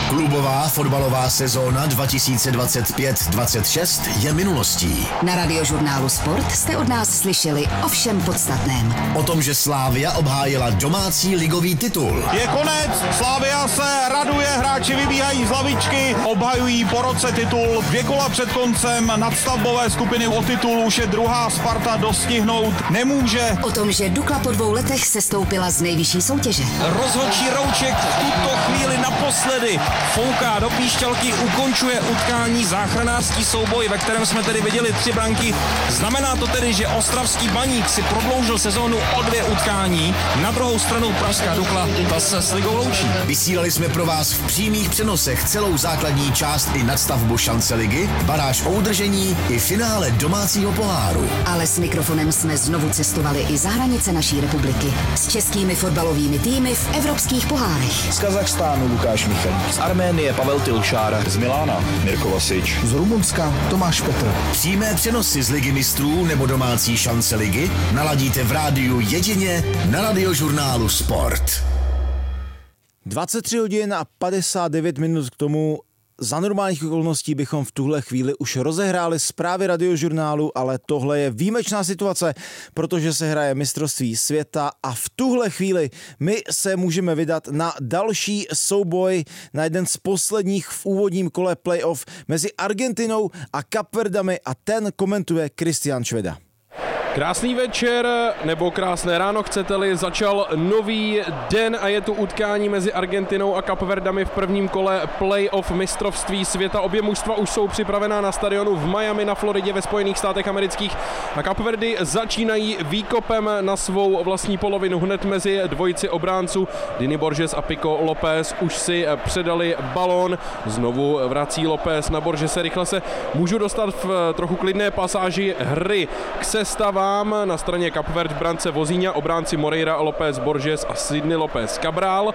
Klubová fotbalová sezóna 2025-26 je minulostí. Na Radiožurnálu Sport jste od nás slyšeli o všem podstatném. O tom, že Slavia obhájila domácí ligový titul. Je konec, Slavia se raduje, hráči vybíhají z lavičky, obhajují po roce titul. 2 kola před koncem nadstavbové skupiny o titul už je druhá, Sparta dostihnout nemůže. O tom, že Dukla po 2 letech sestoupila z nejvyšší soutěže. Rozhodčí Rouček v tuto chvíli naposledy fouká do píšťalky, ukončuje utkání, záchranářský souboj, ve kterém jsme tedy viděli 3 branky. Znamená to tedy, že ostravský Baník si prodloužil sezónu o 2 utkání. Na druhou stranu pražská Dukla ta se s ligou loučí. Vysílali jsme pro vás v přímých přenosech celou základní část i nadstavbu šance ligy, baráž o udržení i finále domácího poháru. Ale s mikrofonem jsme znovu cestovali i za hranice naší republiky. S českými fotbalovými týmy v evropských pohárech. Z Kazachstánu Lukáš Michalík, z Arménie Pavel Tilšár, z Milána Mirko Vasič, z Rumunska Tomáš Petr. Přímé přenosy z Ligy mistrů nebo domácí šance ligy naladíte v rádiu jedině na Radiožurnálu Sport. 23 hodin a 59 minut k tomu. Za normálních okolností bychom v tuhle chvíli už rozehráli zprávy Radiožurnálu, ale tohle je výjimečná situace, protože se hraje mistrovství světa a v tuhle chvíli my se můžeme vydat na další souboj, na jeden z posledních v úvodním kole playoff mezi Argentinou a Kapverdami a ten komentuje Kristián Šveda. Krásný večer, nebo krásné ráno, chcete-li, začal nový den a je tu utkání mezi Argentinou a Kapverdami v prvním kole playoff mistrovství světa. Obě mužstva už jsou připravená na stadionu v Miami na Floridě ve Spojených státech amerických a Kapverdy začínají výkopem na svou vlastní polovinu. Hned mezi dvojici obránců Dini Borges a Pico López už si předali balón. Znovu vrací López na Borgese. Rychle se můžu dostat v trochu klidné pasáži hry k sestavám. Na straně Kapverd v brance Vozíňa, obránci Moreira, López, Borges a Sidney López Cabral,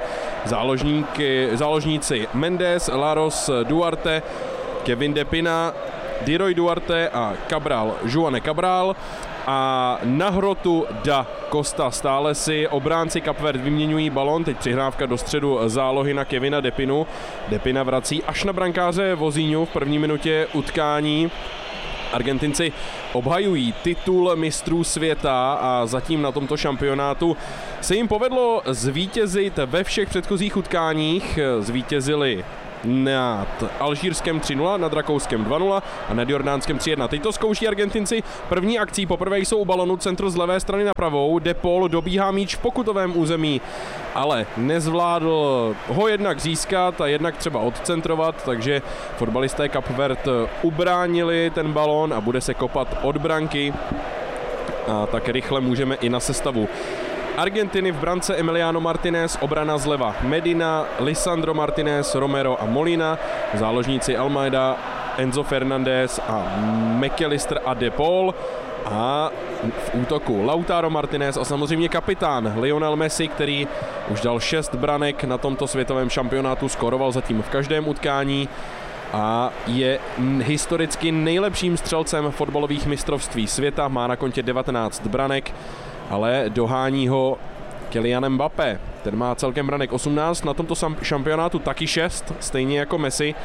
záložníci Mendes, Laros, Duarte, Kevin De Pina, Diroy Duarte a Cabral, Juane Cabral a na hrotu Da Costa. Stále si obránci Kapverd vyměňují balon, teď přihrávka do středu zálohy na Kevina De Pinu. De Pina vrací až na brankáře Vozíňu v první minutě utkání. Argentinci obhajují titul mistrů světa a zatím na tomto šampionátu se jim povedlo zvítězit ve všech předchozích utkáních. Zvítězili nad Alžírskem 3-0, nad Rakouskem 2-0 a nad Jordánskem 3-1. Teď to zkouší Argentinci první akcí. Poprvé jsou u balonu, centr z levé strany na pravou. De Paul dobíhá míč v pokutovém území, ale nezvládl ho jednak získat a jednak třeba odcentrovat, takže fotbalisté Kapverd ubránili ten balón a bude se kopat od branky. A tak rychle můžeme i na sestavu Argentiny. V brance Emiliano Martinez, obrana zleva Medina, Lisandro Martinez, Romero a Molina, záložníci Almeida, Enzo Fernandez a McAllister a De Paul a v útoku Lautaro Martinez a samozřejmě kapitán Lionel Messi, který už dal 6 branek na tomto světovém šampionátu, skoroval zatím v každém utkání a je historicky nejlepším střelcem fotbalových mistrovství světa, má na kontě 19 branek, ale dohání ho Kylian Mbappé. Ten má celkem branek 18, na tomto šampionátu taky 6, stejně jako Messi.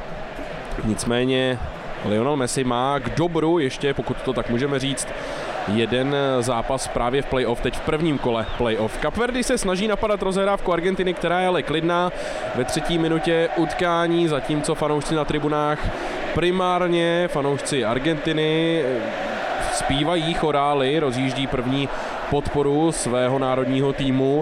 Nicméně Lionel Messi má k dobru ještě, pokud to tak můžeme říct, jeden zápas právě v playoff, teď v prvním kole playoff. Kapverdy se snaží napadat rozehrávku Argentiny, která je ale klidná ve 3. minutě utkání, zatímco fanoušci na tribunách, primárně fanoušci Argentiny, zpívají chorály, rozjíždí první podporu svého národního týmu,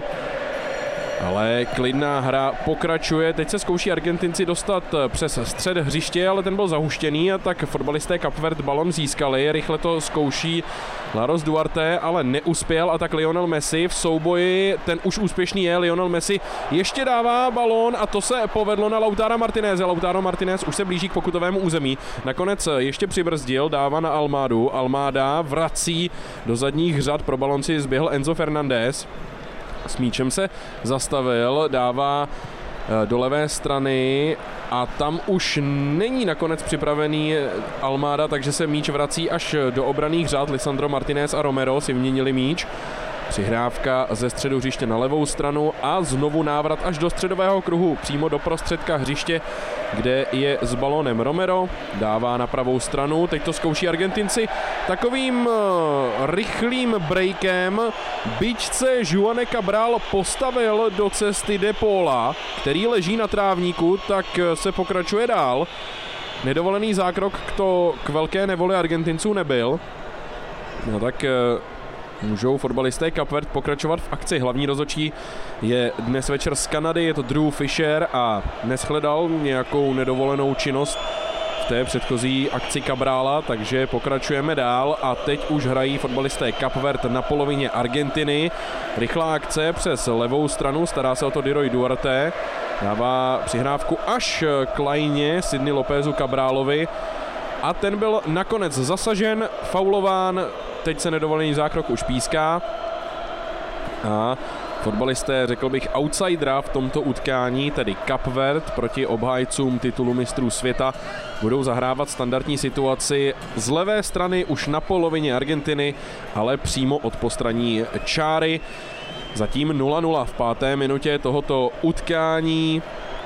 ale klidná hra pokračuje. Teď se zkouší Argentinci dostat přes střed hřiště, ale ten byl zahuštěný a tak fotbalisté Kapverd balon získali. Rychle to zkouší Laros Duarte, ale neuspěl a tak Lionel Messi v souboji, ten už úspěšný je, Lionel Messi ještě dává balón a to se povedlo na Lautara Martineze. Lautaro Martinez už se blíží k pokutovému území. Nakonec ještě přibrzdil, dává na Almádu. Almáda vrací do zadních řad, pro balon si zběhl Enzo Fernandez. S míčem se zastavil, dává do levé strany a tam už není nakonec připravený Almáda, takže se míč vrací až do obranných řad. Lisandro Martinez a Romero si vyměnili míč Přihrávka ze středu hřiště na levou stranu a znovu návrat až do středového kruhu, přímo do prostředka hřiště, kde je s balónem Romero, dává na pravou stranu, teď to zkouší Argentinci takovým rychlým breakem, byť se Juan Cabral postavil do cesty De Paula, který leží na trávníku, tak se pokračuje dál. Nedovolený zákrok k velké nevoli Argentinců nebyl, no tak můžou fotbalisté Cape Verde pokračovat v akci. Hlavní rozhodčí je dnes večer z Kanady, je to Drew Fisher a neshledal nějakou nedovolenou činnost v té předchozí akci Cabrala, takže pokračujeme dál a teď už hrají fotbalisté Cape Verde na polovině Argentiny. Rychlá akce přes levou stranu, stará se o to Diroy Duarte, dává přihrávku až k lajně Sidney Lópezu Cabralovi a ten byl nakonec zasažen, faulován. Teď se nedovolený zákrok už píská a fotbalisté, řekl bych, outsidera v tomto utkání, tedy Cape Verde proti obhájcům titulu mistrů světa, budou zahrávat standardní situaci z levé strany už na polovině Argentiny, ale přímo od postraní čáry. Zatím 0-0 v 5. minutě tohoto utkání.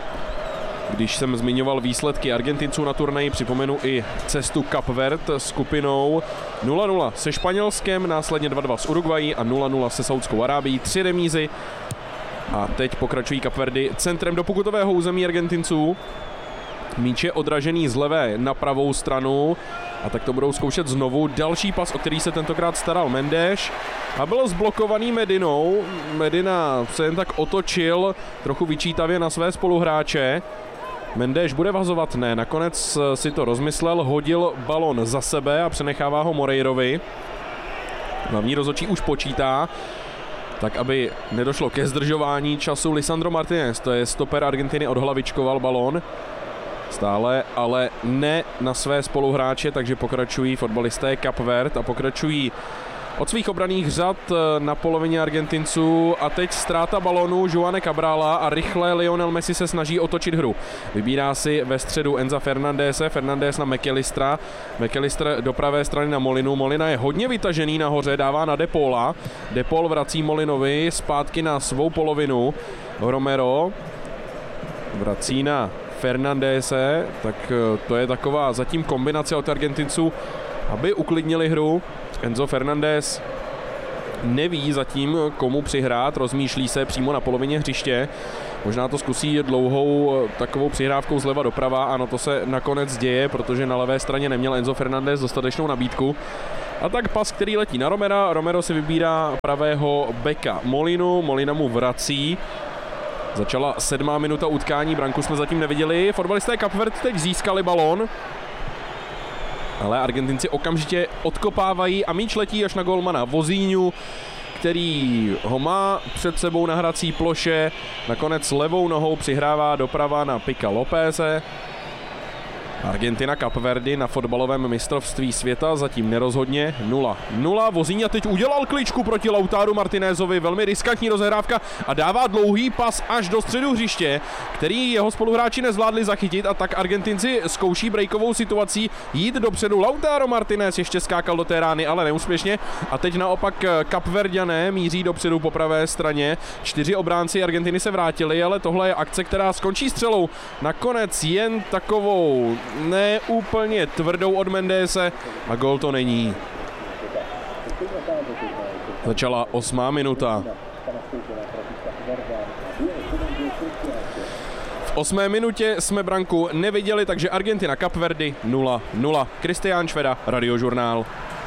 Když jsem zmiňoval výsledky Argentinců na turnaji, připomenu i cestu Cape Verde skupinou. 0-0 se Španělskem, následně 2-2 s Uruguayí a 0-0 se Saudskou Arábií, 3 remízy. A teď pokračují Cape Verde centrem do pokutového území Argentinců. Míč je odražený z levé na pravou stranu a tak to budou zkoušet znovu. Další pas, o který se tentokrát staral Mendes a byl zblokovaný Medinou. Medina se jen tak otočil trochu vyčítavě na své spoluhráče. Mendes bude vazovat? Ne, nakonec si to rozmyslel, hodil balon za sebe a přenechává ho Moreirovi. Hlavní rozhodčí už počítá, tak aby nedošlo ke zdržování času. Lisandro Martinez, to je stoper Argentiny, odhlavičkoval balon. Stále, ale ne na své spoluhráče, takže pokračují fotbalisté Cape Verde a pokračují od svých obranných řad na polovině Argentinců a teď ztráta balonu Juana Cabrala a rychle Lionel Messi se snaží otočit hru. Vybírá si ve středu Enza Fernandese, Fernandes na McAllistera, McAllister do pravé strany na Molinu, Molina je hodně vytažený nahoře, dává na De Paula, De Paul vrací Molinovi zpátky na svou polovinu, Romero vrací na Fernandese, tak to je taková zatím kombinace od Argentinců, aby uklidnili hru. Enzo Fernandez neví zatím, komu přihrát, rozmýšlí se přímo na polovině hřiště. Možná to zkusí dlouhou takovou přihrávkou zleva doprava, ano, to se nakonec děje, protože na levé straně neměl Enzo Fernandez dostatečnou nabídku. A tak pas, který letí na Romera, Romero si vybírá pravého beka Molinu, Molina mu vrací. Začala 7. minuta utkání, branku jsme zatím neviděli. Fotbalisté Cape Verde teď získali balón, ale Argentinci okamžitě odkopávají a míč letí až na golmana Vozíňu, který ho má před sebou na hrací ploše. Nakonec levou nohou přihrává doprava na Pika Lópeze. Argentina Cape Verde na fotbalovém mistrovství světa zatím nerozhodně 0-0. Vozíňa teď udělal kličku proti Lautaru Martinézovi, velmi riskantní rozehrávka a dává dlouhý pas až do středu hřiště, který jeho spoluhráči nezvládli zachytit a tak Argentinci zkouší breakovou situací jít dopředu. Lautaro Martinez ještě skákal do té rány, ale neúspěšně a teď naopak Kapverďané míří dopředu po pravé straně. 4 obránci Argentiny se vrátili, ale tohle je akce, která skončí střelou. Nakonec jen takovou ne úplně tvrdou od Mendese a gól to není. Začala 8. minuta. V 8. minutě jsme branku neviděli, takže Argentina Cape Verde 0-0. Kristián Šveda, Radiožurnál.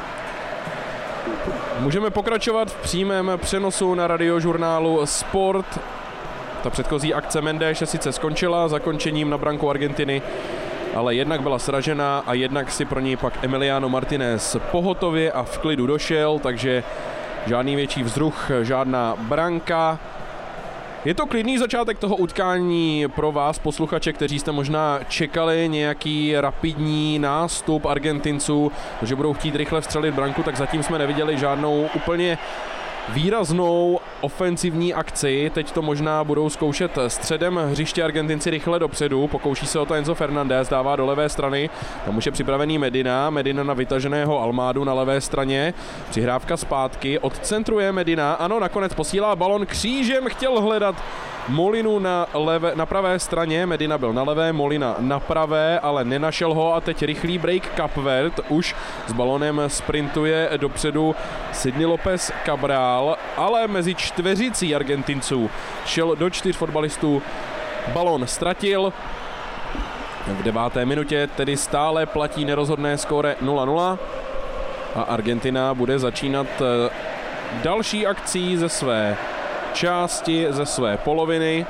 Můžeme pokračovat v přímém přenosu na Radiožurnálu Sport. Ta předchozí akce Mendeše sice skončila zakončením na branku Argentiny, ale jednak byla sražena a jednak si pro něj pak Emiliano Martinez pohotově a v klidu došel, takže žádný větší vzruch, žádná branka. Je to klidný začátek toho utkání pro vás, posluchače, kteří jste možná čekali nějaký rapidní nástup Argentinců, že budou chtít rychle vstřelit branku, tak zatím jsme neviděli žádnou úplně výraznou ofenzivní akci. Teď to možná budou zkoušet středem hřiště, Argentinci rychle dopředu. Pokouší se o to Enzo Fernandez, dává do levé strany. Tam už je připravený Medina na vytaženého Almádu na levé straně. Přihrávka zpátky, odcentruje Medina. Ano, nakonec posílá balon křížem, chtěl hledat Molinu na pravé straně, Medina byl na levé, Molina na pravé, ale nenašel ho a teď rychlý break Cape Verde, už s balonem sprintuje dopředu Sidney López Cabral, ale mezi čtveřicí Argentinců šel do 4 fotbalistů, balon ztratil. V 9. minutě tedy stále platí nerozhodné skóre 0-0 a Argentina bude začínat další akcí ze své části, ze své poloviny.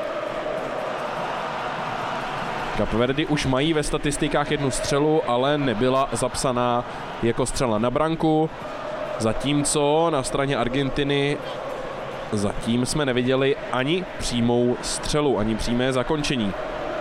Cape Verde už mají ve statistikách 1 střelu, ale nebyla zapsaná jako střela na branku. Zatímco na straně Argentiny zatím jsme neviděli ani přímou střelu, ani přímé zakončení.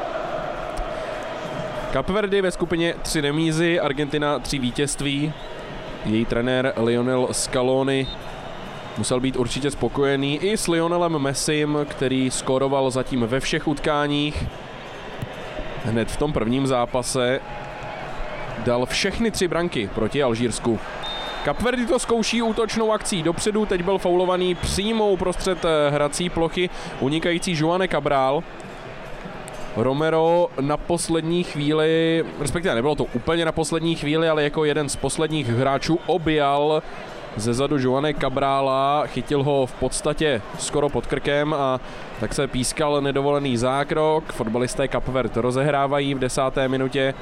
Cape Verde ve skupině 3 remízy, Argentina 3 vítězství. Její trenér Lionel Scaloni musel být určitě spokojený i s Lionelem Messim, který skóroval zatím ve všech utkáních. Hned v tom prvním zápase dal všechny 3 branky proti Alžírsku. Cape Verde to zkouší útočnou akcí dopředu, teď byl faulovaný přímo uprostřed hrací plochy unikající Juan Cabral. Romero na poslední chvíli, respektive nebylo to úplně na poslední chvíli, ale jako jeden z posledních hráčů objal zezadu Juana Cabrala, chytil ho v podstatě skoro pod krkem a tak se pískal nedovolený zákrok. Fotbalisté Cape Verde rozehrávají v 10. minutě.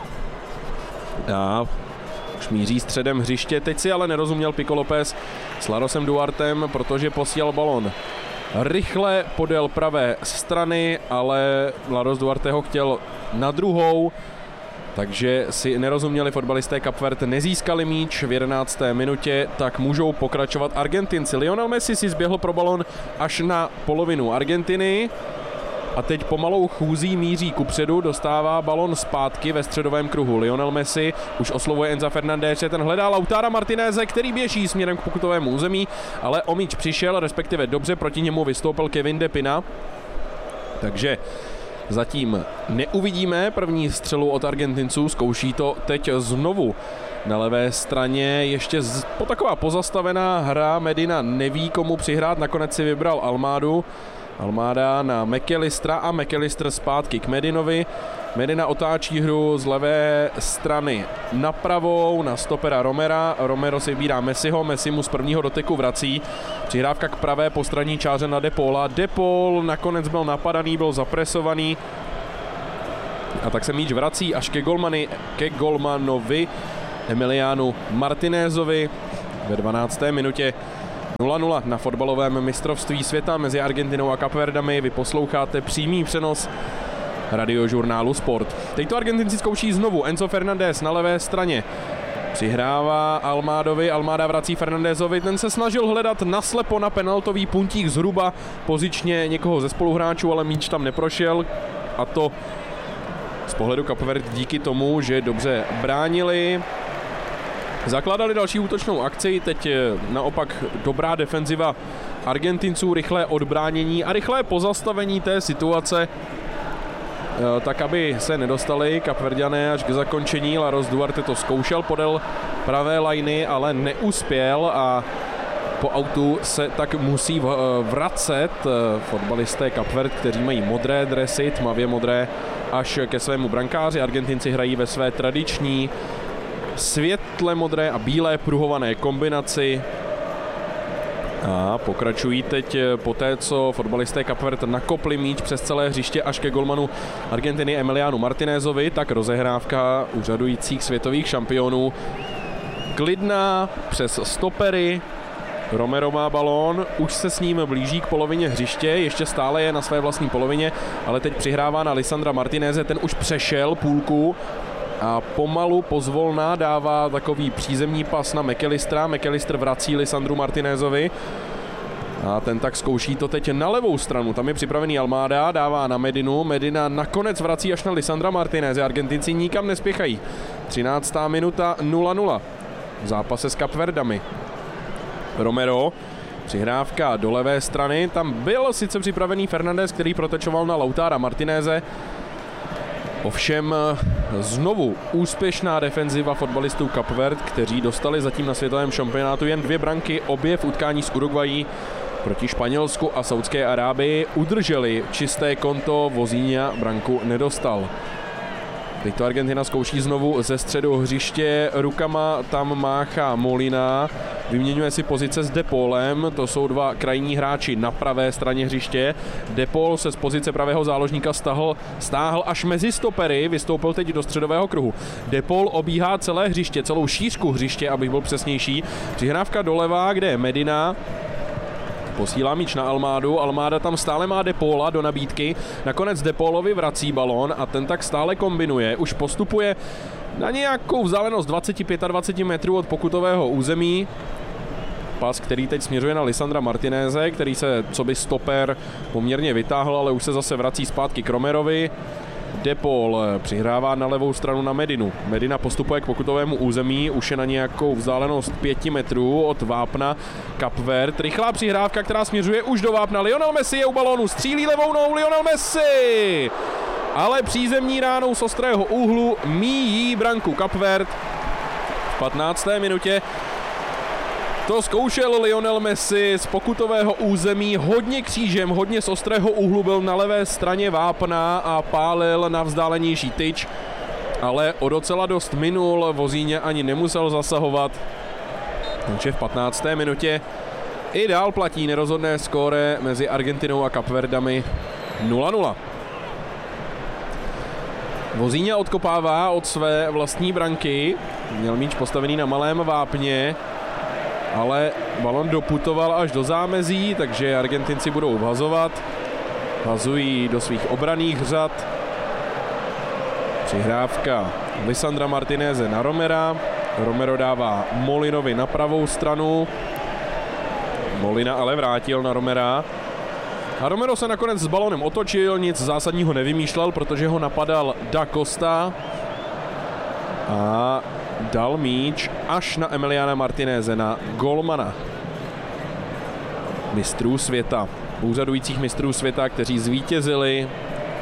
A už míří středem hřiště, teď si ale nerozuměl Pico López s Larosem Duartem, protože posílal balon rychle podél pravé strany, ale Laros Duarte ho chtěl na druhou, takže si nerozuměli fotbalisté Cape Verde, nezískali míč v 11. minutě, tak můžou pokračovat Argentinci. Lionel Messi si zběhl pro balon až na polovinu Argentiny a teď pomalou chůzí míří kupředu, dostává balon zpátky ve středovém kruhu. Lionel Messi už oslovuje Enza Fernandéze, ten hledá Lautara Martineze, který běží směrem k pokutovému území, ale o míč přišel, respektive dobře proti němu vystoupil Kevin De Pina. Takže zatím neuvidíme první střelu od Argentinců, zkouší to teď znovu. Na levé straně ještě taková pozastavená hra, Medina neví komu přihrát, nakonec si vybral Almádu. Almáda na McAllistera a McAllister zpátky k Medinovi. Medina otáčí hru z levé strany na pravou, na stopera Romera. Romero si vybírá Messiho, Messi mu z prvního doteku vrací. Přihrávka k pravé postranní čáře na De Paula. De Paul nakonec byl napadaný, byl zapresovaný. A tak se míč vrací až ke golmanovi Emilianu Martinézovi ve 12. minutě. 0-0 na fotbalovém mistrovství světa mezi Argentinou a Cape Verdemi. Vy posloucháte přímý přenos radiožurnálu Sport. Teď to Argentinci zkouší znovu. Enzo Fernandez na levé straně přihrává Almádovi, Almáda vrací Fernandezovi, ten se snažil hledat naslepo na penaltový puntík zhruba pozičně někoho ze spoluhráčů, ale míč tam neprošel a to z pohledu Cape Verde díky tomu, že dobře bránili. Zakládali další útočnou akci, teď naopak dobrá defenziva Argentinců, rychlé odbránění a rychlé pozastavení té situace, tak aby se nedostali Kapverďané až k zakončení. Laros Duarte to zkoušel podél pravé lajny, ale neuspěl a po autu se tak musí vracet fotbalisté Cape Verde, kteří mají modré dresy, tmavě modré, až ke svému brankáři. Argentinci hrají ve své tradiční světle modré a bílé pruhované kombinaci a pokračují teď poté, co fotbalisté Cape Verde nakopli míč přes celé hřiště až ke golmanu Argentiny Emilianu Martinézovi, tak rozehrávka úřadujících světových šampionů klidná přes stopery. Romero má balón, už se s ním blíží k polovině hřiště, ještě stále je na své vlastní polovině, ale teď přihrává na Lisandra Martinéze, ten už přešel půlku a pomalu, pozvolna dává takový přízemní pas na McAllistera. McAllister vrací Lisandru Martinézovi a ten tak zkouší to teď na levou stranu. Tam je připravený Almáda, dává na Medinu. Medina nakonec vrací až na Lisandra Martinéze. Argentinci nikam nespěchají. 13. minuta 0-0 v zápase s Cape Verdami. Romero Přihrávka do levé strany, tam byl sice připravený Fernandes, který protečoval na Lautara Martinéze. Ovšem znovu úspěšná defenziva fotbalistů Cape Verde, kteří dostali zatím na světovém šampionátu jen 2 branky, obě v utkání s Uruguayí proti Španělsku a Saudské Arábii. Udrželi čisté konto, Vozíňa branku nedostal. Teď to Argentina zkouší znovu ze středu hřiště, rukama tam máchá Molina, vyměňuje si pozice s De Paulem, to jsou 2 krajní hráči na pravé straně hřiště. De Paul se z pozice pravého záložníka stáhl až mezi stopery, vystoupil teď do středového kruhu. De Paul obíhá celé hřiště, celou šířku hřiště, abych byl přesnější. Přihrávka doleva, kde je Medina, posílá míč na Almádu, Almáda tam stále má De Paula do nabídky, nakonec De Paulovi vrací balón a ten tak stále kombinuje, už postupuje na nějakou vzdálenost 20-25 metrů od pokutového území. Pas, který teď směřuje na Lisandra Martinéze, který se coby stoper poměrně vytáhl, ale už se zase vrací zpátky k Romerovi. De Paul přihrává na levou stranu na Medinu. Medina postupuje k pokutovému území, už je na nějakou vzdálenost 5 metrů od vápna Cape Verde. Rychlá přihrávka, která směřuje už do vápna. Lionel Messi je u balónu, střílí levou nohou Lionel Messi! Ale přízemní ránou z ostrého úhlu míjí branku Cape Verde. V 15. minutě to zkoušel Lionel Messi z pokutového území, hodně křížem, hodně z ostrého úhlu, byl na levé straně vápna a pálil na vzdálenější tyč, ale o docela dost minul, Vozíňa ani nemusel zasahovat, takže v 15. minutě i dál platí nerozhodné skóre mezi Argentinou a Kapverdami 0-0. Vozíňa odkopává od své vlastní branky, měl míč postavený na malém vápně, ale balon doputoval až do zámezí, takže Argentinci budou vhazovat. Vhazují do svých obranných řad. Přihrávka Lisandra Martinéze na Romera. Romero dává Molinovi na pravou stranu. Molina ale vrátil na Romera. A Romero se nakonec s balonem otočil, nic zásadního nevymýšlel, protože ho napadal Da Costa. A dal míč až na Emiliana Martinéze, na golmana mistrů světa, úřadujících mistrů světa, kteří zvítězili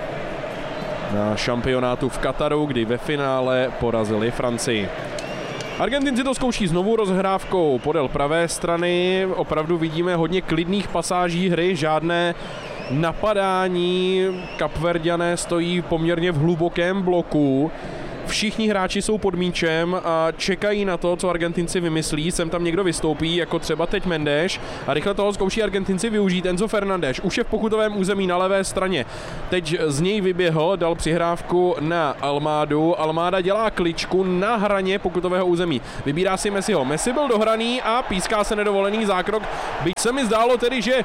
na šampionátu v Kataru, kdy ve finále porazili Francii. Argentinci to zkouší znovu rozhrávkou podél pravé strany, opravdu vidíme hodně klidných pasáží hry, žádné napadání, Kapverďané stojí poměrně v hlubokém bloku. Všichni hráči jsou pod míčem a čekají na to, co Argentinci vymyslí. Sem tam někdo vystoupí, jako třeba teď Mendes, a rychle toho zkouší Argentinci využít. Enzo Fernandes už je v pokutovém území na levé straně. Teď z něj vyběhl, dal přihrávku na Almádu. Almáda dělá kličku na hraně pokutového území. Vybírá si Messiho. Messi byl dohraný a píská se nedovolený zákrok. Byť se mi zdálo tedy, že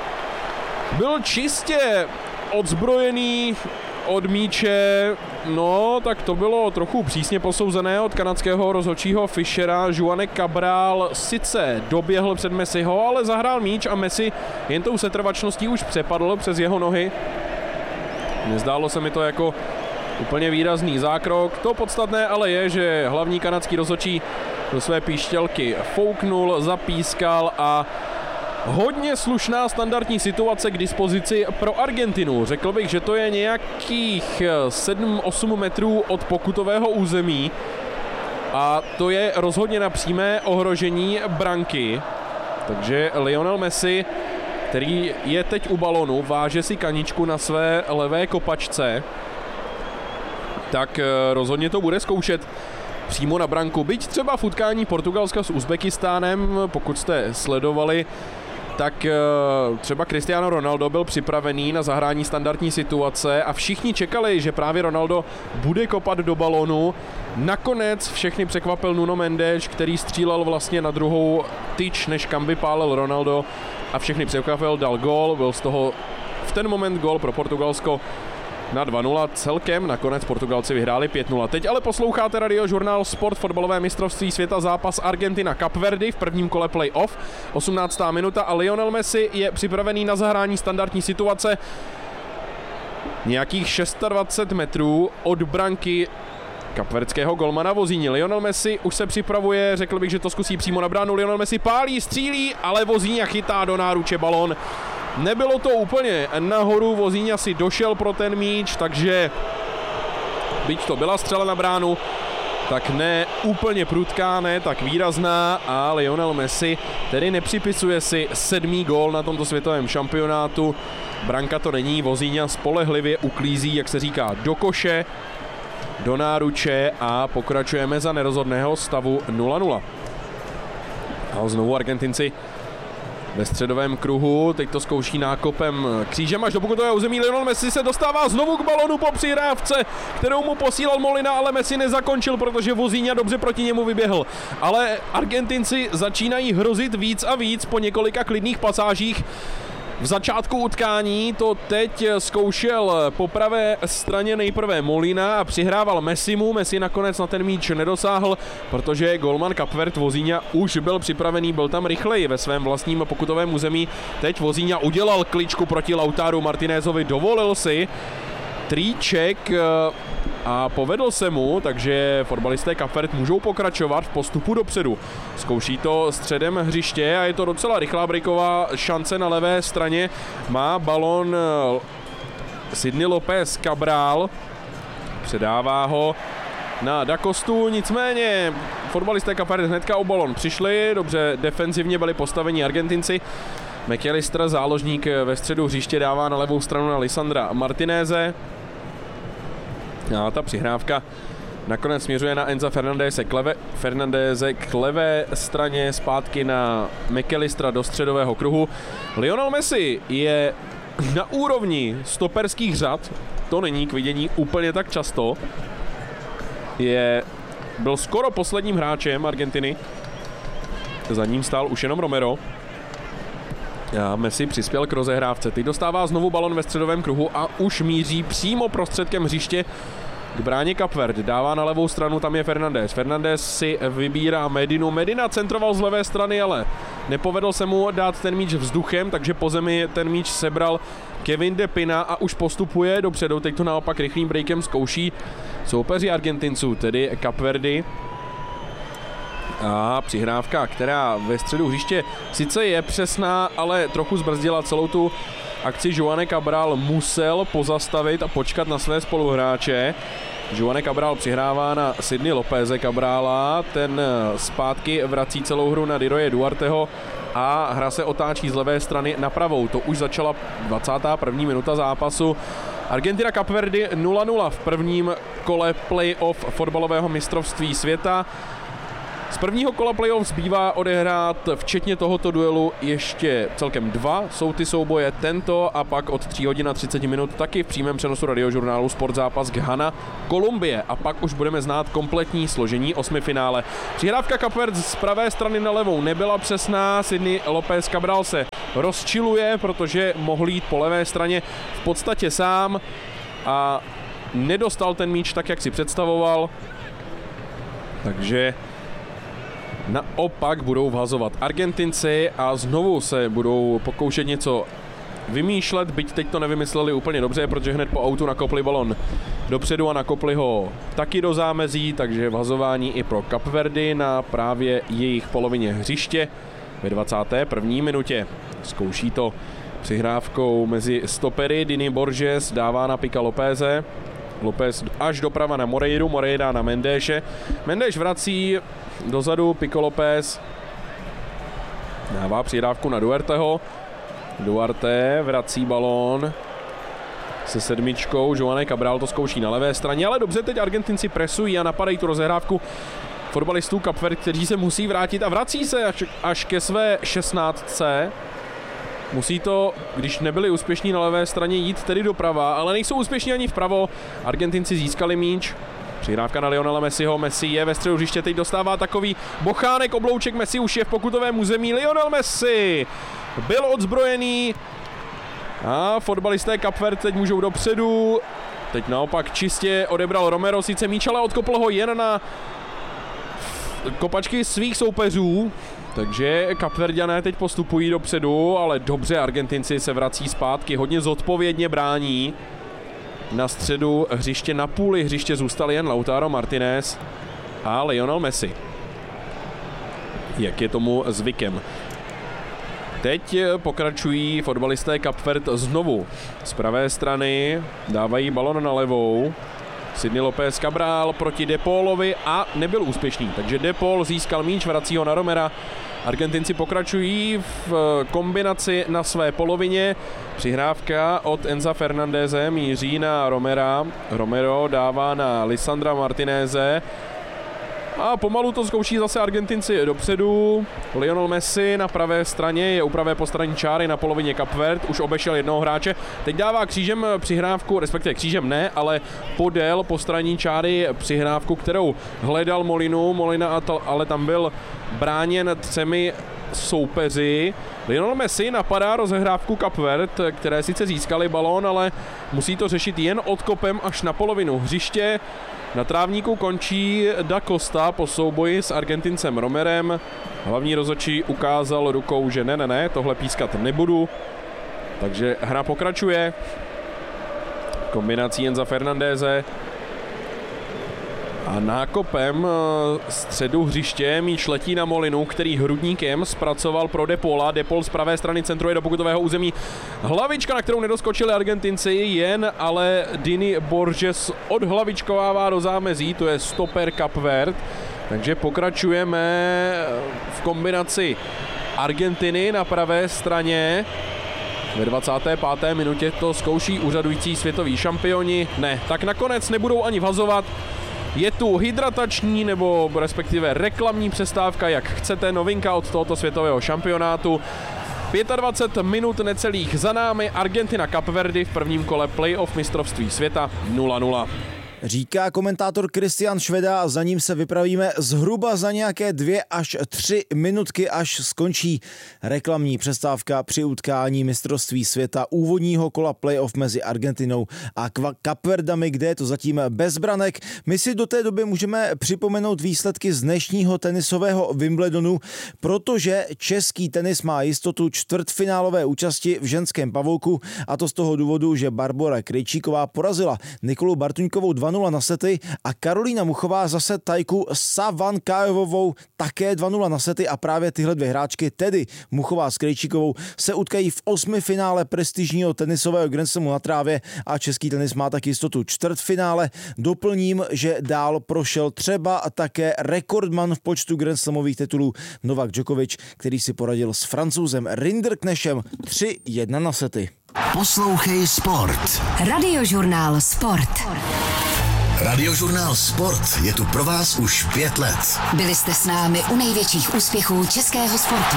byl čistě odzbrojený od míče, no, tak to bylo trochu přísně posouzené od kanadského rozhodčího Fischera. Juan Cabral sice doběhl před Messiho, ale zahrál míč a Messi jen tou setrvačností už přepadl přes jeho nohy. Nezdálo se mi to jako úplně výrazný zákrok. To podstatné ale je, že hlavní kanadský rozhodčí do své píšťalky fouknul, zapískal a hodně slušná standardní situace k dispozici pro Argentinu. Řekl bych, že to je nějakých 7-8 metrů od pokutového území a to je rozhodně na přímé ohrožení branky. Takže Lionel Messi, který je teď u balonu, váže si kaničku na své levé kopačce, tak rozhodně to bude zkoušet přímo na branku. Byť třeba v utkání Portugalska s Uzbekistánem, pokud jste sledovali, tak třeba Cristiano Ronaldo byl připravený na zahrání standardní situace a všichni čekali, že právě Ronaldo bude kopat do balonu. Nakonec všechny překvapil Nuno Mendes, který střílel vlastně na druhou tyč, než kam by pálil Ronaldo, a všechny překvapil, dal gól, byl z toho v ten moment gól pro Portugalsko na 2-0 celkem, nakonec Portugalci vyhráli 5-0. Teď ale posloucháte Radiožurnál Sport, fotbalové mistrovství světa, zápas Argentina Cape Verde v prvním kole play-off, 18. minuta a Lionel Messi je připravený na zahrání standardní situace nějakých 26 metrů od branky kapverdského golmana Vozíni. Lionel Messi už se připravuje, řekl bych, že to zkusí přímo na bránu. Lionel Messi pálí, střílí, ale Vozíňa chytá do náruče balón. Nebylo to úplně nahoru, Vozíňa si došel pro ten míč, takže byť to byla střela na bránu, tak ne úplně prudká, ne tak výrazná a Lionel Messi tedy nepřipisuje si 7. gól na tomto světovém šampionátu. Branka to není, Vozíňa spolehlivě uklízí, jak se říká, do koše, do náruče a pokračujeme za nerozhodného stavu 0-0. A znovu Argentinci ve středovém kruhu, teď to zkouší nákopem křížem až do pokutového území. Lionel Messi se dostává znovu k balonu po přihrávce, kterou mu posílal Molina, ale Messi nezakončil, protože Vozíňa dobře proti němu vyběhl. Ale Argentinci začínají hrozit víc a víc po několika klidných pasážích. V začátku utkání to teď zkoušel po pravé straně nejprve Molina a přihrával Messimu. Messi nakonec na ten míč nedosáhl, protože golman Kapverd Vozíňa už byl připravený, byl tam rychleji ve svém vlastním pokutovém území. Teď Vozíňa udělal kličku proti Lautaru Martinézovi, dovolil si trýček a povedl se mu, takže fotbalisté Kapverd můžou pokračovat v postupu dopředu. Zkouší to středem hřiště a je to docela rychlá breaková šance na levé straně. Má balon Sidney López Cabral, předává ho na Da Costu, nicméně fotbalisté Kapverd hnedka o balon přišli, dobře defenzivně byli postaveni Argentinci. McAllister, záložník ve středu hřiště, dává na levou stranu na Lisandra Martinéze. A ta přihrávka nakonec směřuje na Enza Fernandéze k levé straně, zpátky na McAllistera do středového kruhu. Lionel Messi je na úrovni stoperských řad, to není k vidění úplně tak často. Byl skoro posledním hráčem Argentiny, za ním stál už jenom Romero. A Messi přispěl k rozehrávce. Teď dostává znovu balon ve středovém kruhu a už míří přímo prostředkem hřiště k bráně Kapverd. Dává na levou stranu, tam je Fernandez. Fernandez si vybírá Medinu. Medina centroval z levé strany, ale nepovedl se mu dát ten míč vzduchem, takže po zemi ten míč sebral Kevin De Pina a už postupuje dopředu. Teď to naopak rychlým breakem zkouší soupeři Argentinců, tedy Kapverdy. A přihrávka, která ve středu hřiště sice je přesná, ale trochu zbrzdila celou tu akci. Joan Cabral musel pozastavit a počkat na své spoluhráče. Joan Cabral přihrává na Sidney Lópeze Cabrala, ten zpátky vrací celou hru na Diroje Duarteho a hra se otáčí z levé strany na pravou. To už začala 21. minuta zápasu. Argentina Kapverdy 0-0 v prvním kole play-off fotbalového mistrovství světa. Z prvního kola playoff zbývá odehrát včetně tohoto duelu ještě celkem 2. Jsou ty souboje tento a pak od 3 hodin a 30 minut taky v přímém přenosu radiožurnálu Sport zápas Ghana, Kolumbie a pak už budeme znát kompletní složení osmifinále. Přihrávka Kapverd z pravé strany na levou nebyla přesná, Sidney López Cabral se rozčiluje, protože mohl jít po levé straně v podstatě sám a nedostal ten míč tak, jak si představoval, takže naopak budou vhazovat Argentinci a znovu se budou pokoušet něco vymýšlet, byť teď to nevymysleli úplně dobře, protože hned po autu nakopli balon dopředu a nakopli ho taky do zámezí, takže vhazování i pro Kapverdy na právě jejich polovině hřiště ve 21. minutě. Zkouší to přihrávkou mezi stopery, Dini Borges dává na Pika Lopéze. López až doprava na Moreiru, Moreira na Mendéše. Mendéš vrací dozadu, Pico López dává přihrávku na Duarteho. Duarte vrací balón se sedmičkou, Joan Cabral to zkouší na levé straně, ale dobře, teď Argentinci presují a napadají tu rozehrávku fotbalistů Kapverd, kteří se musí vrátit a vrací se až ke své 16. Musí to, když nebyli úspěšní na levé straně, jít tedy doprava, ale nejsou úspěšní ani vpravo. Argentinci získali míč. Přihrávka na Lionela Messiho. Messi je ve středu hřiště, teď dostává takový bochánek, oblouček. Messi už je v pokutovém území. Lionel Messi byl odzbrojený a fotbalisté Kapverd teď můžou dopředu. Teď naopak čistě odebral Romero sice míč, ale odkopl ho jen na kopačky svých soupeřů. Takže Kapverďané teď postupují dopředu, ale dobře Argentinci se vrací zpátky, hodně zodpovědně brání. Na středu hřiště, na půli hřiště zůstal jen Lautaro Martinez a Lionel Messi. Jak je tomu zvykem. Teď pokračují fotbalisté Cape Verde znovu. Z pravé strany dávají balon na levou. Sidney López Cabral proti De Paulovi a nebyl úspěšný. Takže De Paul získal míč, vrací ho na Romera. Argentinci pokračují v kombinaci na své polovině. Přihrávka od Enza Fernandeze míří na Romera. Romero dává na Lisandra Martineze. A pomalu to zkouší zase Argentinci dopředu. Lionel Messi na pravé straně je u pravé postranní čáry na polovině Cape Verde. Už obešel jednoho hráče. Teď dává křížem přihrávku, respektive křížem ne, ale podél postranní čáry přihrávku, kterou hledal Molina ale tam byl bráněn 3 soupeři. Lionel Messi napadá rozehrávku Cape Verde, které sice získali balón, ale musí to řešit jen odkopem až na polovinu hřiště. Na trávníku končí Da Costa po souboji s Argentincem Romerem. Hlavní rozhodčí ukázal rukou, že ne, tohle pískat nebudu. Takže hra pokračuje. Kombinací Enza Fernandeze. A nákopem středu hřiště míč letí na Molinu, který hrudníkem zpracoval pro De Paula. De Paul z pravé strany centruje do pokutového území. Hlavička, na kterou nedoskočili Argentinci, jen ale Dini Borges odhlavičkovává do zámezí, to je stoper Cape Verde. Takže pokračujeme v kombinaci Argentiny na pravé straně. Ve 25. minutě to zkouší úřadující světoví šampioni. Ne, tak nakonec nebudou ani vhazovat. Je tu hydratační nebo respektive reklamní přestávka, jak chcete, novinka od tohoto světového šampionátu. 25 minut necelých za námi, Argentina Cape Verde v prvním kole playoff mistrovství světa 0-0. Říká komentátor Kristian Šveda a za ním se vypravíme zhruba za nějaké 2 až 3 minutky, až skončí reklamní přestávka při utkání mistrovství světa úvodního kola playoff mezi Argentinou a Kapverdami, kde je to zatím bez branek. My si do té doby můžeme připomenout výsledky z dnešního tenisového Wimbledonu, protože český tenis má jistotu čtvrtfinálové účasti v ženském pavouku, a to z toho důvodu, že Barbora Krejčíková porazila Nikolu Bartuňkovou 2-0 na sety a Karolína Muchová zase Tajku Savankajovovou také 2-0 na sety, a právě tyhle dvě hráčky, tedy Muchová s Krejčíkovou, se utkají v 8. finále prestižního tenisového Grand Slamu na trávě a český tenis má tak jistotu čtvrtfinále. Doplním, že dál prošel třeba také rekordman v počtu Grand Slamových titulů Novak Djokovic, který si poradil s Francouzem Rinderknechem 3-1 na sety. Poslouchej Sport. Radiožurnál Sport. Radiožurnál Sport je tu pro vás už 5 let. Byli jste s námi u největších úspěchů českého sportu.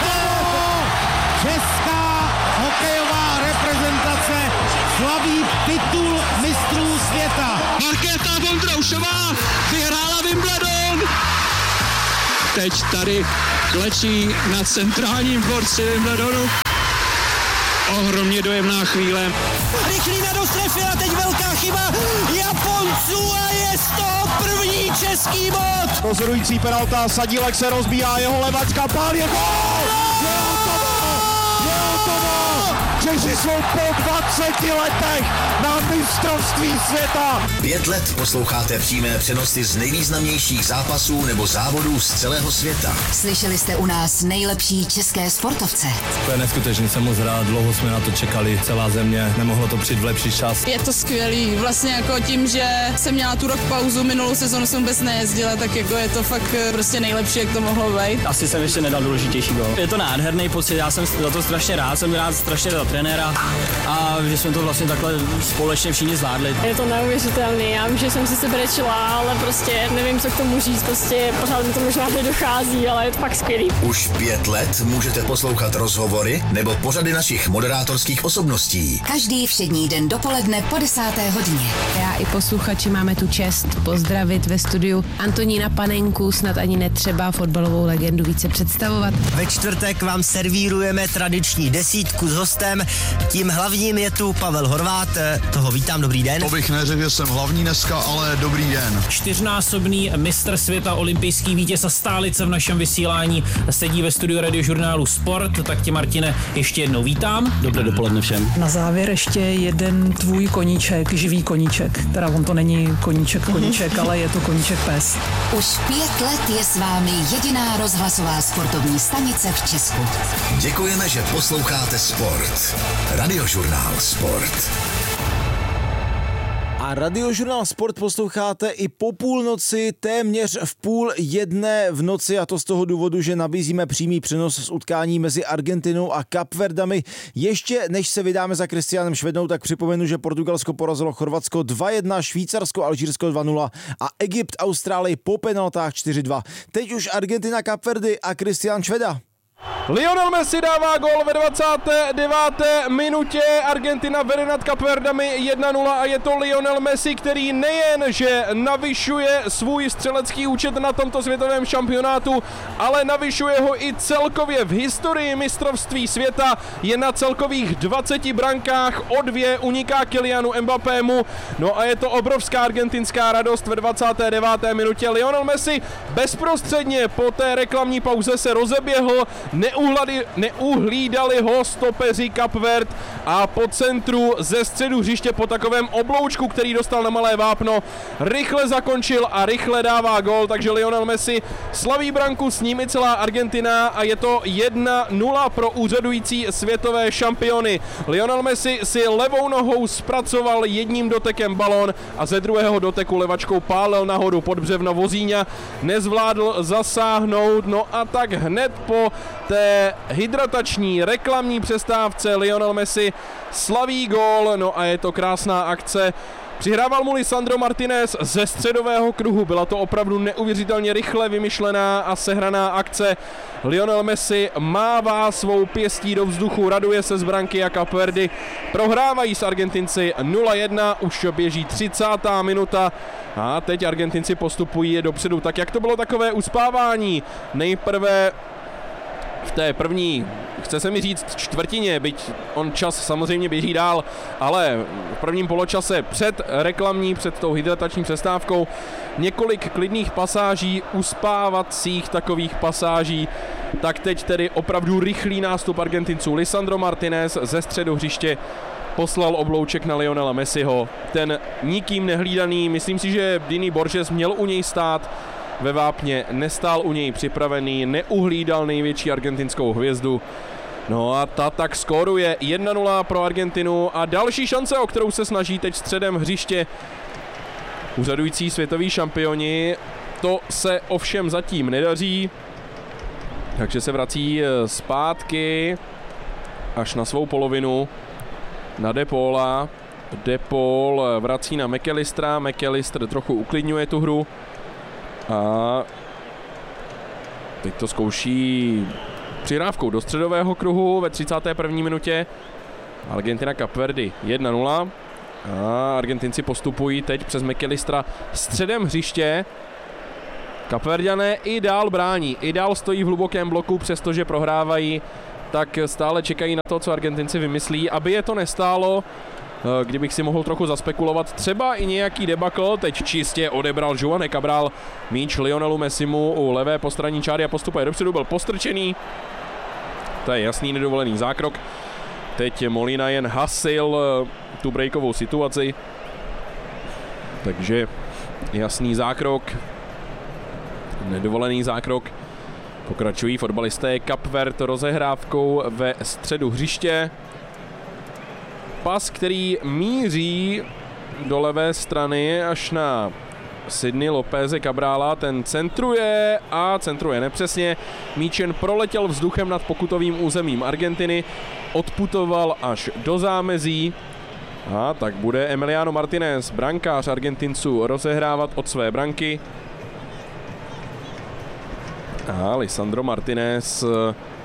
Česká hokejová reprezentace slaví titul mistrů světa. Markéta Vondroušová vyhrála Wimbledon. Teď tady klečí na centrálním dvorci Wimbledonu. Ohromně dojemná chvíle. Rychlý na do strefy a teď velká chyba Japonců a je z toho první český bod. Rozhodující penalta, Sadílek se rozbíhá, jeho levačka, pál je gól! Je hotovo! Češi jsou po 20 letech na mistrovství světa. 5 let posloucháte přímé přenosy z nejvýznamnějších zápasů nebo závodů z celého světa. Slyšeli jste u nás nejlepší české sportovce. To je neskutečný, jsem moc rád, dlouho jsme na to čekali, celá země, nemohlo to přijít v lepší čas. Je to skvělý, vlastně jako tím, že jsem měla tu rok pauzu, minulou sezonu jsem vůbec nejezdila, tak jako je to fakt prostě nejlepší, jak to mohlo být. Asi jsem ještě nedal důležitější gól. Je to nádherný pocit, já jsem za to strašně rád, jsem rád strašně za trenéra a že jsme to vlastně takhle společně všichni zvládli. Je to neuvěřitelný, já vím, že jsem si sebrečila, ale prostě nevím, co k tomu říct, prostě pořád mi to možná nedochází, ale je to fakt skvělý. Už 5 let můžete poslouchat rozhovory nebo pořady našich moderátorských osobností. Každý všední den dopoledne po 10. hodině. Já i posluchači máme tu čest pozdravit ve studiu Antonína Panenku, snad ani netřeba fotbalovou legendu více představovat. Ve čtvrtek vám servírujeme tradiční noční desítku s hostem. Tím hlavním je tu Pavel Horvát, toho vítám, dobrý den. To bych neřekl, že jsem hlavní dneska, ale dobrý den. 4násobný mistr světa, olympijský vítěz a stálice v našem vysílání sedí ve studiu Radiožurnálu Sport, tak tě, Martine, ještě jednou vítám. Dobré dopoledne všem. Na závěr ještě jeden tvůj koníček, živý koníček, teda on to není koníček, ale je to koníček pes. Už 5 let je s vámi jediná rozhlasová sportovní stanice v Česku. Děkujeme, že posloucháte Sport. Radiožurnál Sport. A Radiožurnál Sport posloucháte i po půlnoci, téměř v 12:30 v noci, a to z toho důvodu, že nabízíme přímý přenos z utkání mezi Argentinou a Kapverdami. Ještě než se vydáme za Kristiánem Švedou, tak připomenu, že Portugalsko porazilo Chorvatsko 2-1, Švýcarsko Alžírsko 2-0 a Egypt Austrálii po penaltách 4-2. Teď už Argentina, Kapverdy a Kristián Šveda. Lionel Messi dává gól ve 29. minutě, Argentina vede nad Kapverdami 1-0 a je to Lionel Messi, který nejen, že navyšuje svůj střelecký účet na tomto světovém šampionátu, ale navyšuje ho i celkově v historii mistrovství světa, je na celkových 20 brankách, o 2 uniká Kylianu Mbappému, no a je to obrovská argentinská radost ve 29. minutě. Lionel Messi bezprostředně po té reklamní pauze se rozeběhl, neuhlídali ho stopeři Kapverd a po centru ze středu hřiště po takovém obloučku, který dostal na malé vápno, rychle zakončil a rychle dává gól, takže Lionel Messi slaví branku, s ním i celá Argentina a je to 1-0 pro úřadující světové šampiony. Lionel Messi si levou nohou zpracoval jedním dotekem balón a ze druhého doteku levačkou pálil nahoru pod břevno vozíňa, nezvládl zasáhnout, no a tak hned po té hydratační reklamní přestávce Lionel Messi slaví gól, no a je to krásná akce. Přihrával mu Lisandro Martinez ze středového kruhu, byla to opravdu neuvěřitelně rychle vymyšlená a sehraná akce. Lionel Messi mává svou pěstí do vzduchu, raduje se z branky a Kapverdy prohrávají s Argentinci 0-1, už běží 30. minuta a teď Argentinci postupují dopředu. Tak jak to bylo takové uspávání? Nejprve v té první, chce se mi říct čtvrtině, byť on čas samozřejmě běží dál, ale v prvním poločase před tou hydratační přestávkou několik klidných pasáží, uspávacích takových pasáží, tak teď tedy opravdu rychlý nástup Argentinců. Lisandro Martinez ze středu hřiště poslal oblouček na Lionela Messiho, ten nikým nehlídaný, myslím si, že Dini Borges měl u něj stát ve vápně, nestál u něj připravený, neuhlídal největší argentinskou hvězdu. No a ta tak skóruje 1-0 pro Argentinu a další šance, o kterou se snaží teď středem hřiště úřadující světoví šampioni. To se ovšem zatím nedaří, takže se vrací zpátky až na svou polovinu na De Paula. De Paul vrací na McAllistera, McAllister trochu uklidňuje tu hru. A teď to zkouší přihrávkou do středového kruhu ve 31. minutě. Argentina Kapverdy 1-0. A Argentinci postupují teď přes McAllistera středem hřiště. Kapverďané i dál brání, i dál stojí v hlubokém bloku, přestože prohrávají, tak stále čekají na to, co Argentinci vymyslí, aby je to nestálo. Kdybych si mohl trochu zaspekulovat, třeba i nějaký debakl, teď čistě odebral Juan Cabral míč Lionelu Messimu u levé postranní čáry a postupuje dopředu, byl postrčený. To je jasný nedovolený zákrok. Teď Molina jen hasil tu breakovou situaci. Takže jasný zákrok. Nedovolený zákrok. Pokračují fotbalisté Kapverd rozehrávkou ve středu hřiště. Pas, který míří do levé strany až na Sidney Lopeze Cabrala, ten centruje nepřesně. Míč jen proletěl vzduchem nad pokutovým územím Argentiny, odputoval až do zámezí a tak bude Emiliano Martinez, brankář Argentinců, rozehrávat od své branky. A Lisandro Martinez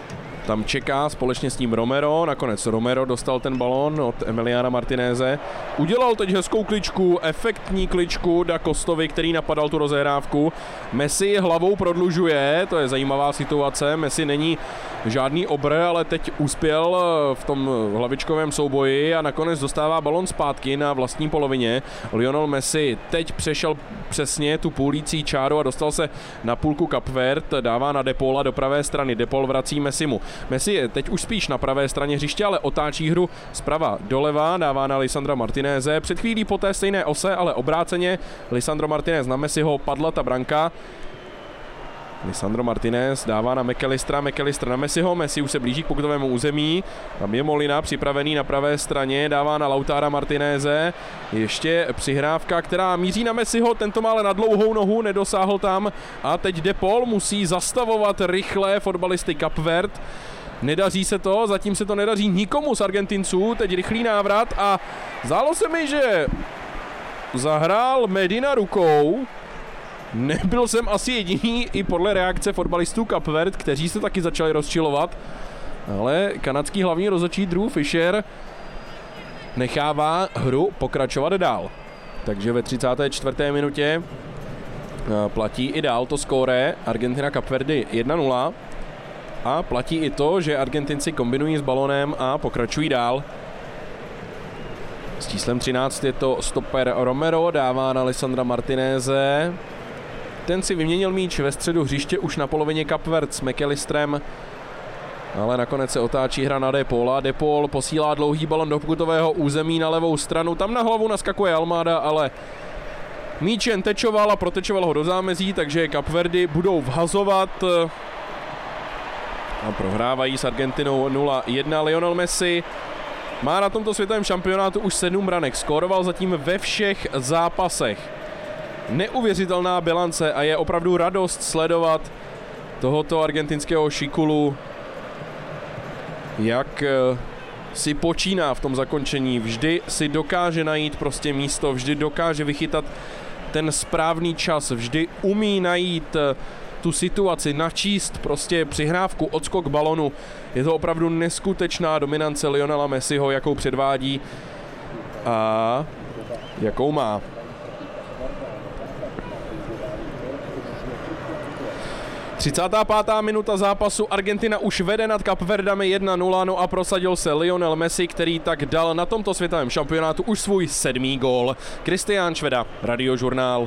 tam čeká společně s tím Romero, nakonec Romero dostal ten balón od Emiliana Martineze. Udělal teď hezkou kličku, efektní kličku Da Costovi, který napadal tu rozehrávku. Messi hlavou prodlužuje, to je zajímavá situace, Messi není žádný obr, ale teď uspěl v tom hlavičkovém souboji a nakonec dostává balón zpátky na vlastní polovině. Lionel Messi teď přešel přesně tu půlící čáru a dostal se na půlku Cape Verde, dává na De Paula do pravé strany, De Paul vrací Messimu. Messi je teď už spíš na pravé straně hřiště, ale otáčí hru zprava doleva, dává na Lisandra Martineze. Před chvílí po té stejné ose, ale obráceně, Lisandro Martinez na Messiho, padla ta branka. Lisandro Martinez dává na McAllister na Messiho, Messi už se blíží k pokutovému území, tam je Molina připravený na pravé straně, dává na Lautara Martineze, ještě přihrávka, která míří na Messiho, tento má ale na dlouhou nohu, nedosáhl tam a teď De Paul musí zastavovat rychle fotbalisty Cape Verde. Nedaří se to, zatím se to nedaří nikomu z Argentinců, teď rychlý návrat a zdálo se mi, že zahrál Medina rukou. Nebyl jsem asi jediný i podle reakce fotbalistů Cape Verde, kteří se taky začali rozčilovat, ale kanadský hlavní rozhodčí Drew Fisher nechává hru pokračovat dál. Takže ve 34. minutě platí i dál to skóre Argentina Cape Verde 1-0 a platí i to, že Argentinci kombinují s balonem a pokračují dál. S číslem 13 je to stoper Romero, dává na Lisandra Martineze. Ten si vyměnil míč ve středu hřiště už na polovině Cape Verde s McAllisterem, ale nakonec se otáčí hra na De Paula. De Paul posílá dlouhý balon do pokutového území na levou stranu, tam na hlavu naskakuje Almada, ale míč jen tečoval a protečoval ho do zámezí, takže Cape Verde budou vhazovat a prohrávají s Argentinou 0-1. Lionel Messi má na tomto světovém šampionátu už 7 branek, skóroval zatím ve všech zápasech. Neuvěřitelná bilance a je opravdu radost sledovat tohoto argentinského šikulu, jak si počíná v tom zakončení. Vždy si dokáže najít prostě místo, vždy dokáže vychytat ten správný čas, vždy umí najít tu situaci, načíst prostě přihrávku, odskok balonu. Je to opravdu neskutečná dominance Lionela Messiho, jakou předvádí a jakou má. 35. minuta zápasu, Argentina už vede nad Cape Verdami 1-0, no a prosadil se Lionel Messi, který tak dal na tomto světovém šampionátu už svůj 7. gól. Kristián Šveda, Radiožurnál.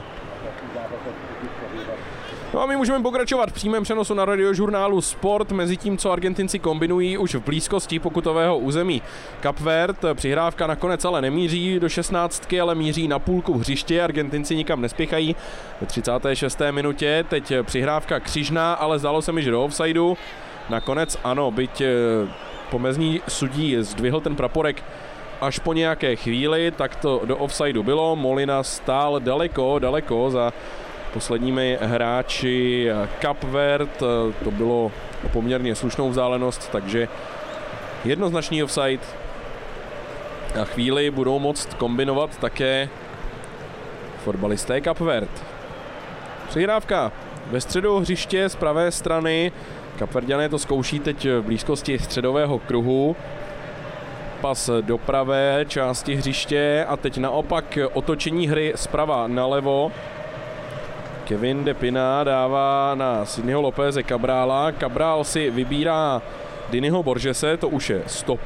No a my můžeme pokračovat v přímém přenosu na Radiožurnálu Sport, mezi tím, co Argentinci kombinují už v blízkosti pokutového území Cape Verde. Přihrávka nakonec ale nemíří do 16, ale míří na půlku hřiště. Argentinci nikam nespěchají. Ve 36. minutě teď přihrávka křižná, ale zdálo se mi, že do offsideu. Nakonec ano, byť pomezní sudí zdvihl ten praporek až po nějaké chvíli, tak to do offsideu bylo. Molina stál daleko za posledními hráči Cape Verde, to bylo poměrně slušnou vzdálenost, takže jednoznačný offside. A chvíli budou moct kombinovat také fotbalisté Cape Verde. Přihrávka ve středu hřiště z pravé strany. Capeverďané to zkouší teď v blízkosti středového kruhu. Pas do pravé části hřiště a teď naopak otočení hry zprava nalevo. Kevin De Pina dává na Sidneyho Lopeze Cabrala. Cabral si vybírá Diniho Borgese, to už je stop.